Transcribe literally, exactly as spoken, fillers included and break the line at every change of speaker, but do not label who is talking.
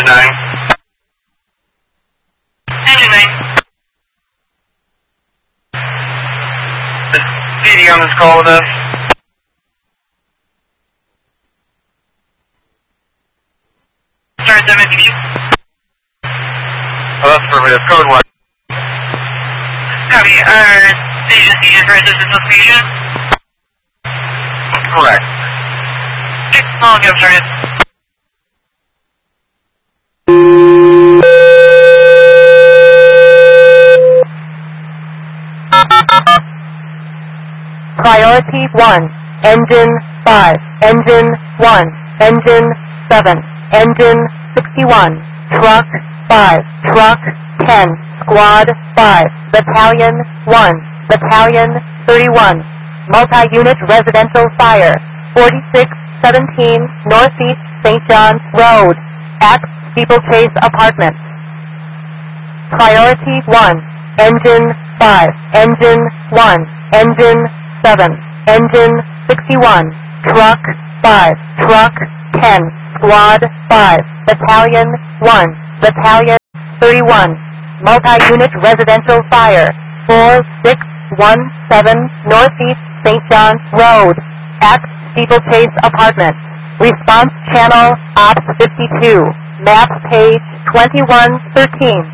Engine nine. Engine nine. Is D D on this call with us? Start seven D D. Oh, that's affirmative. Code one. Copy. Uh, station station for assistance location? Correct. Okay, I'll get started.
Priority one, engine five, engine one, engine seven, engine sixty-one, truck five, truck ten, squad five, battalion one, battalion thirty-one, multi-unit residential fire, forty-six seventeen Northeast Saint John's Road, at Steeplechase Apartments. Priority one, engine five, engine one, engine seven, engine sixty-one, truck five, truck ten, squad five, battalion one, battalion thirty-one, multi-unit residential fire, four six one seven Northeast Saint John's Road, at Steeplechase Apartments. Response channel Ops fifty-two, map page twenty-one thirteen.